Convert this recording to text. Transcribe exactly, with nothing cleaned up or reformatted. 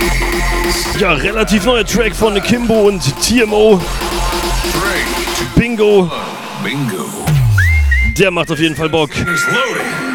Ja, relativ neuer Track von Kimbo und T M O. Bingo. Bingo. Der macht auf jeden Fall Bock. It's loaded.